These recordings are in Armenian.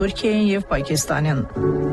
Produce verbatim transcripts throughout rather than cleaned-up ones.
Türkiye'nin եւ Պակիստանին։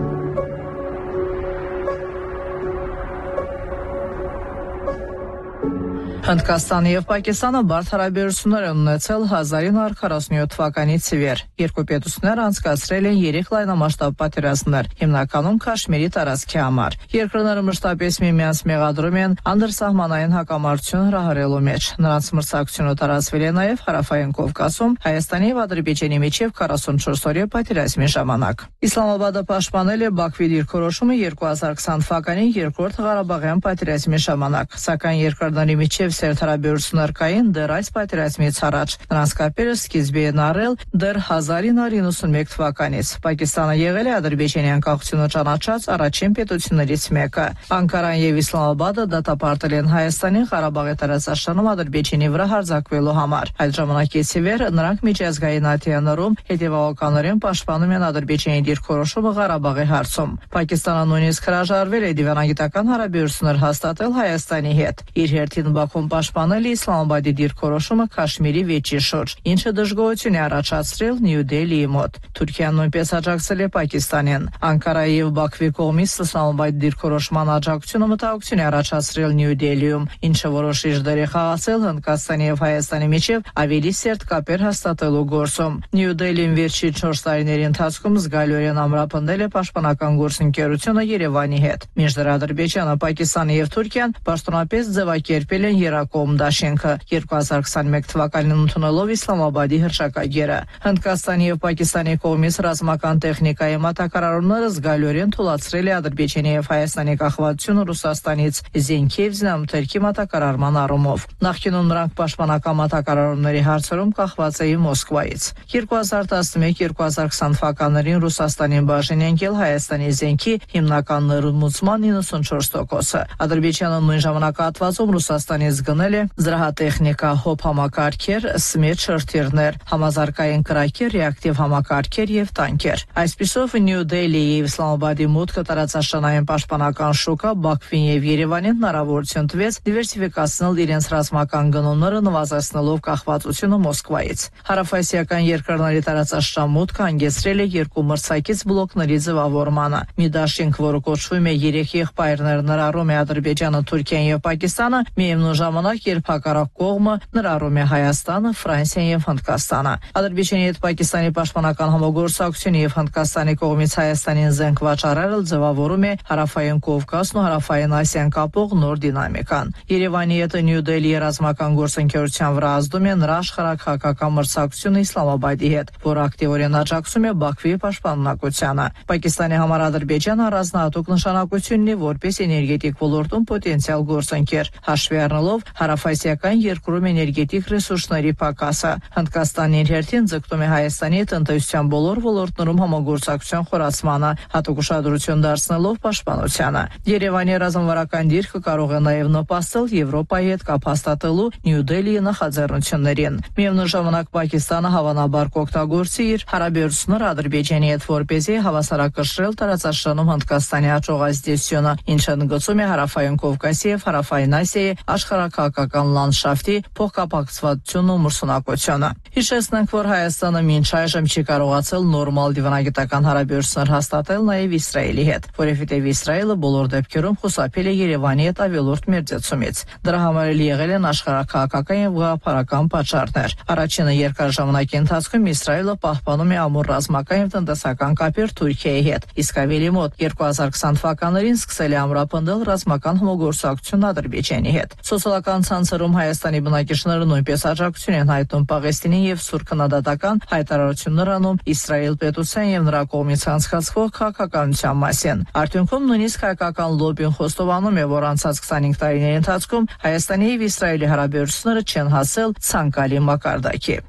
Հնդկաստանը եւ Պակիստանը բարդ հարաբերություններ են ունեցել հազար ինը հարյուր քառասունյոթ թվականից ի վեր։ Երկու պետությունները անցկացրել են երեք լայնամասշտաբ պատերազմներ, հիմնականում Քաշմիրի տարածքի համար։ Երկրները մշտապես միմյանց մեղադրում են անդրսահմանային հակամարտություն հրահրելու մեջ։ Նրանց մրցակցությունը տարածվել է նաեւ Հարավային Կովկասում Հայաստանի եւ Ադրբեջանի միջև քառասունչորս օրյա պատերազմի ժամանակ։ Իսլամաբադը պաշտպանել է Բաքվի դիրքորոշումը երկու հազար քսան թվականի երկրորդ Ղարաբաղյան պատերազմի ժամանակ, սակայն երկրների միջև սերտ հարաբերություններ կային դեռ այս պատերազմից առաջ։ Նրանց կապերը սկիզբ են առել դեռ հազար ինը հարյուր իննսունմեկ թվականից։ Պակիստանը եղել է Ադրբեջանի անկախությունը ճանաչած առաջին պետություններից մեկը։ Անկարան եւ Իսլամաբադը դատապարտել են Հայաստանին Ղարաբաղի տարածաշրջանում Ադրբեջանի վրա հարձակվելու համար։ Այդ ժամանակից ի վեր նրանք միջազգային ատյաններում հետևողականորեն պաշտպանում են Ադրբեջանի դիրքորոշումը Ղարաբաղի հարցում։ Պակիստանը նույնիսկ հրաժարվել է դիվանագիտական հարաբերություններ հաստատել Հայաստանի հետ։ Իր հերթին Բաքուն պաշտպանել է Իսլամաբադի դիրքորոշումը Քաշմիրի վեճի շուրջ, ինչը դժգոհություն է առաջացրել Նյու Դելիի մոտ։ Թուրքիան նույնպես աջակցել է Պակիստանին։ Անկարայի եւ Բաքվի կողմից Իսլամաբադի դիրքորոշման աջակցությունը մտահոգություն է առաջացրել Նյու Դելիում, ինչը որոշիչ դեր է խաղացել Հնդկաստանի եւ Հայաստանի միջև ավելի սերտ կապեր հաստատելու գործում։ Նյու Դելիին վերջին չորս տարիների ընթացքում զգալիորեն ամրապնդել է պաշտպանական գործընկերությունը Երևանի հետ։ Մինչդեռ Ադրբեջանը, Պակիստանը եւ Թուրքիան պաշտոնապես ձևակերպել են Երակոմ դաշինքը երկու հազար քսաներեք թվականին ընդունելով Իսլամաբադի հռչակագիրը։ Հնդկաստանի եւ Պակիստանի կողմից ռազմական տեխնիկայի մատակարարումները զգալիորեն թույլատրել է Ադրբեջանի եւ Հայաստանի կախվածությունը Ռուսաստանից զենքի եւ զինամթերքի մատակարարման առումով։ Նախկինում նրանք պաշտպանական մատակարարումների հարցերում կախված էին Մոսկվայից։ երկու հազար տասնմեկ երկու հազար քսան թվականներին Ռուսաստանին բաժին ընկել Հայաստանի զենքի հիմնական ներմուծման իննսունչորս տոկոսը։ Ադրբեջանը նույն ժամանակահատվածում Ռուսաստանից գնել է զրահատեխնիկա, հոբ համակարգեր, սմեջ շրթիռներ, համազարգային կրակեր, ռեակտիվ համակարգեր եւ տանկեր։ Այսպիսով Նյու Դելիի եւ Իսլամաբադի մուտքը տարածաշրջանային պաշտպանական շոկը Բաքվին եւ Երևանին հնարավորություն տվեց դիվերսիֆիկացնել իրենց ռազմական գնումները, նվազեցնելով կախվածությունը Մոսկվայից։ Հարավասիական երկրների տարածաշրջան մուտքը հանգեցրել է երկու մրցակից բլոկների ձևավորմանը։ Մի դաշինք, որը կոչվում է երեք եղբայրներ, ներառում է Ադրբեջանը, Թուրքիան եւ Պակիստանը, միևնույն ժամանակ, երբ հակառակ կողմը ներառում է Հայաստանը, Ֆրանսիան եւ Հնդկաստանը։ Ադրբեջանի հետ Պակիստանի պաշտպանական համագործակցությունը եւ Հնդկաստանի կողմից Հայաստանին զենք վաճառելը ձևավորում է Հարավային Կովկասն ու Հարավային Ասիան կապող նոր դինամիկան։ Երևանի հետ Նյու Դելիի ռազմական գործընկերության վրա ազդում է նրա աշխարհակահաղական մրցակցությունը Իսլամաբադի հետ, որը ակտիվորեն աջակցում է Բաքվի պաշտպաննակությանը։ Պակիստանի համար Ադրբեջանը առանձնահատուկ նշանակություն ունի որպես էներգետիկ ոլորտում պոտենցիալ գործընկեր, հաշվի առնելով հարավասիական երկրում էներգետիկ ռեսուրսների պակասը։ Հնդկաստանն իր հերթին ձգտում է Հայաստանի տնտեսության բոլոր ոլորտներում համագործակցության խորացմանը, հատուկ ուշադրություն դարձնելով պաշտպանությանը։ Երևանի ռազմավարական դիրքը կարող է նաև նպաստել Եվրոպայի հետ կապ հաստատելու Նյու Դելիի նախաձեռնություններին։ Միևնույն ժամանակ Պակիստանը հավանաբար կօգտագործի իր հարաբերությունները Ադրբեջանի հետ, որպեսզի հավասարակշռել տարածաշրջանում Հնդկաստանի հաջող ազդեցությունը, ինչը ընդգծում է Հարավային Կովկասի եւ Հարավային Ասիայի աշխարհակահաղական լանդշաֆտի փոխկապակցվածությունն ու մրցունակությունը։ Հիշեցնենք, որ Հայաստանը մինչ այժմ չի կարողացել նորմալ դիվանագիտական հարաբերություններ հաստատել նաև Իսրայելի հետ, որովհետև Իսրայելը բոլոր դեպքերում խուսափել է Երևանի հետ ավելորդ մերձեցումից։ Դրա համար էլ եղել են աշխարհակահաղական եւ գաղափարական պատճառներ։ Առաջինը երկար ժամանակի ընթացքում Իսրայելը պահպանում է ամուր ռազմական եւ տնտեսական կապեր Թուրքիայի հետ, իսկ ավելի մոտ երկու հազար քսան թվականներին սկսել է ամրապնդել ռազմական համագործակցություն Ադրբեջանի հետ։ Սոցիալական ցանցերում Հայաստանի բնակիչները նույնպես աջակցություն են հայտնում Պաղեստինին եւ սուր քննադատական հայտարարություններ անում Իսրայել պետության եւ նրա կողմից անցկացվող քաղաքականության մասին։ Արդյունքում նույնիսկ հայկական լոբին խոստովանում է, որ անցած քսանհինգ տարիների ընթացքում Հայաստանի եւ Իսրայելի հարաբերությունները չեն հասել ցանկալի մակարդակի։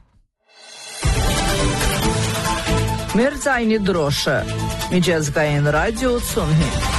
Մեր ձայնի դրոշը միջազգային ռադիո ութսուն հինգ